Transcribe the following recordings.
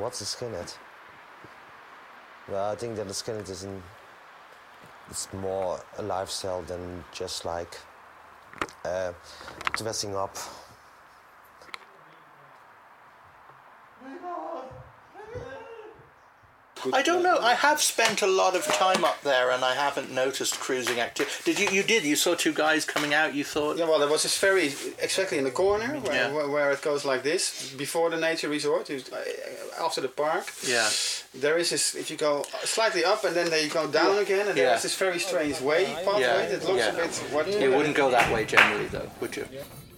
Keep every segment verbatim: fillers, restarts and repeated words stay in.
What's a skinhead? Well, I think that a skinhead is an, it's more a lifestyle than just like uh, dressing up. I don't know. I have spent a lot of time up there, and I haven't noticed cruising activity. Did you? You did. You saw two guys coming out. You thought? Yeah. Well, there was this ferry exactly in the corner where, Yeah. where, where it goes like this before the nature resort, after the park. Yeah. There is this. If you go slightly up and then you go down again, and Yeah. there is this very strange way pathway Yeah. that looks Yeah. a bit. What? You wouldn't go that way generally, though, would you?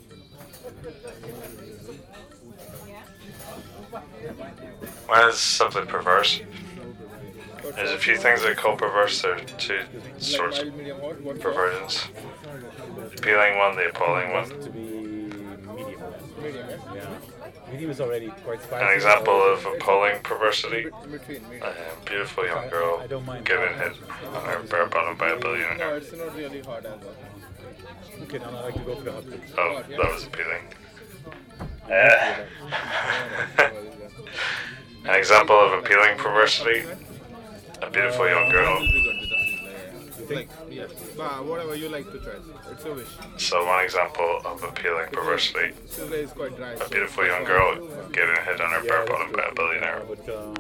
Well, it's simply perverse. There's a few things that call perverse. There are two sorts of perversions. The appealing one, the appalling one. To be medium. Yeah. Medium is already quite spicy. An example of appalling perversity: a beautiful young girl getting hit on her bare bottom by a billionaire. No, it's not really hot as well. Okay, now I like to go for the hot drinks. Oh, that was appealing. Uh, an example of appealing perversity: a beautiful young girl. Like, yeah, but whatever you like to try, it's a wish. So one example of appealing perversity: Sugar is quite dry. a beautiful young girl getting hit on her bare bottom by a billionaire. But, um,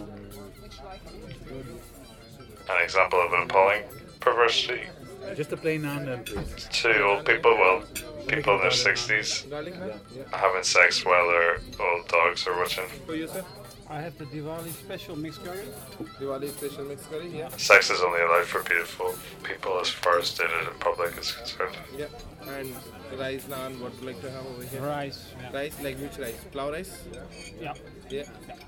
An example of an appalling perversity: just a plain naan then, please. two old people, well, people in their sixties, Darling, huh? having sex while their old dogs are watching. For you, sir? I have the Diwali special mixed curry. Diwali special mixed curry, yeah. Sex is only allowed for beautiful people as far as did it in public is concerned. Yeah. And rice naan, what would you like to have over here? Rice. Yeah. Rice, like which rice? Plow rice? Yeah. Yeah.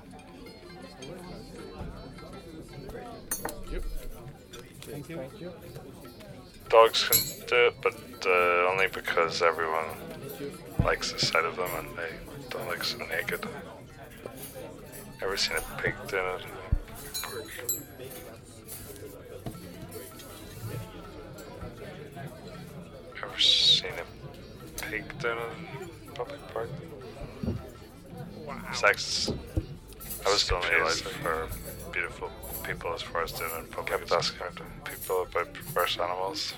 Yep. Thank you. Thank you. Dogs can do it, but uh, only because everyone likes the sight of them and they don't like so naked. Ever seen a pig doing it? Ever seen a pig doing it in public park? Sex. I was still realized for beautiful people as far as doing it in public. Kept asking people about perverse animals.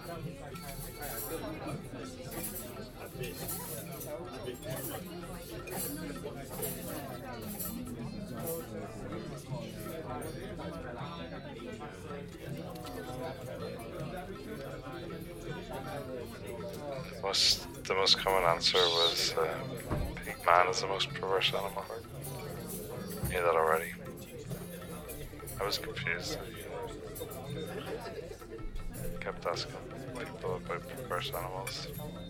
Most, the most common answer was uh, pig man is the most perverse animal. I knew that already. I was confused. Kept asking people about perverse animals.